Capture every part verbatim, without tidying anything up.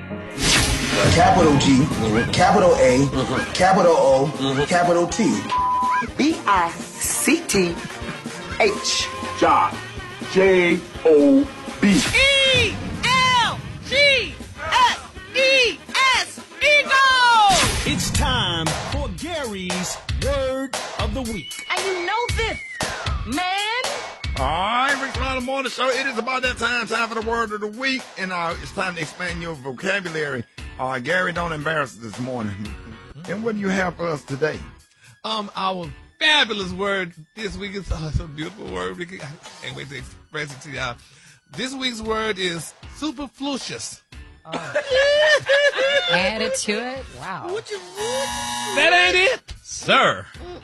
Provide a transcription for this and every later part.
Capital G, mm-hmm. capital A, mm-hmm. capital O, mm-hmm. capital T. B I C T H. Job. J O B. E L G S E S. Eagle! It's time for Gary's Word of the Week. And you know this, man. All right, Rick Smiley Morning Show. It is about that time, time for the Word of the Week, and uh, it's time to expand your vocabulary. Uh, Gary, don't embarrass us this morning. And what do you have for us today? Um, our fabulous word this week is oh, it's a beautiful word, Ricky. I can't wait to express it to y'all. This week's word is superfluous. Uh, added to it? Wow. What you, that ain't it, sir.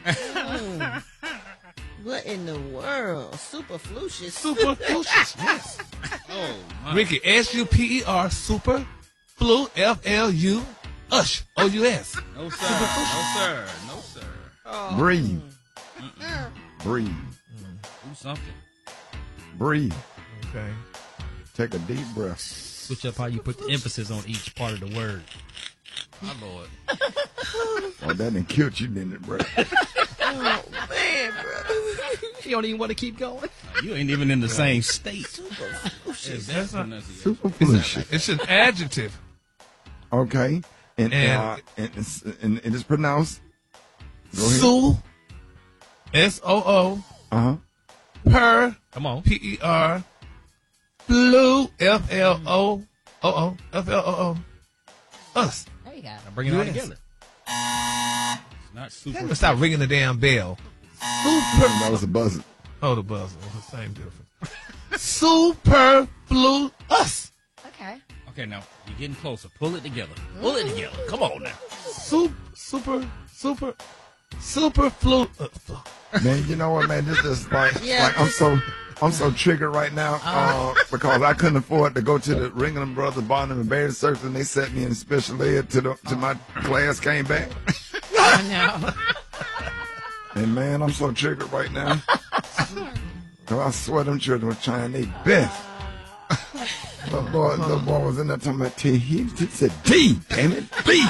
What in the world? Superfluous. Superfluous, yes. Oh, my. Ricky, S U P E R, super, flu, F L U, ush, O U S. No, sir. No, sir. No, sir. Oh. Breathe. Mm-mm. Breathe. Do something. Breathe. Okay. Take a deep breath. Switch up how you put the emphasis on each part of the word. My Lord. Oh, that done killed you, didn't it, bro? Oh, man, bro. You don't even want to keep going? You ain't even in the same state. That's That's not- Superfluous. It's an adjective. Okay. And, And- uh, and, it's- and it is pronounced. Go ahead. Soo, S O O, Uh-huh. per, Come on. P E R, flu, F L O, O O, F L O O, us. There you go. Now bring it all Yes. together. It's not super. Let's stop ringing the damn bell. That was a buzzer. Oh, the buzzer. It's the same difference. Superfluous. Okay. Okay, now, you're getting closer. Pull it together. Pull it together. Come on now. Super, super, super, superfluous. Man, you know what, man? This is like, Yeah. like I'm so I'm so triggered right now uh, because I couldn't afford to go to the Ringling Brothers Barnum and Bailey Circus, and they sent me in special ed to the to my class. Came back, Oh, no. and man, I'm so triggered right now. Cause I swear them children were trying their best. The boy, the boy was in there talking about T. He, he said D, damn it, D.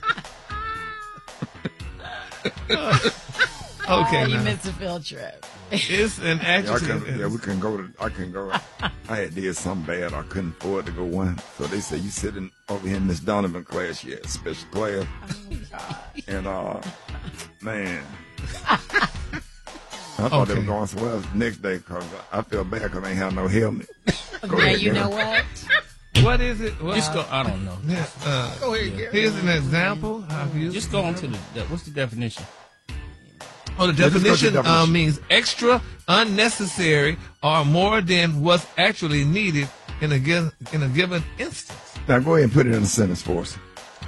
Okay, You now. missed a field trip. It's an Yeah, I adjective. can, yeah, we can go to. I can go. I had did something bad. I couldn't afford to go one, so they said you sitting over here in Miss Donovan class. Yeah, special class. And uh, man, I thought Okay. they were going somewhere else next day because I felt bad because I ain't have no helmet. Go Now ahead, you Gary. know what? What is it? Well, Just go. I don't know. yeah, uh, Go ahead, Gary. here's an example. I've used Just go on to the, the. What's the definition? Oh, the Yeah, just go to definition, the Uh, definition. means extra, unnecessary, or more than what's actually needed in a given in a given instance. Now go ahead and put it in a sentence for us.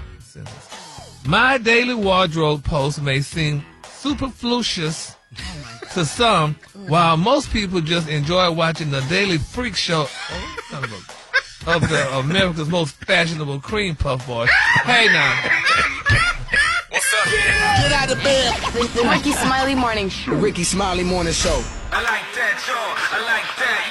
My daily wardrobe post may seem superfluous to some, while most people just enjoy watching the daily freak show oh, son of, a, of the America's most fashionable cream puff boy. Hey now. What's up? Get out of bed. The Ricky Smiley Morning Show. The Ricky Smiley Morning Show. I like that, y'all. I like that.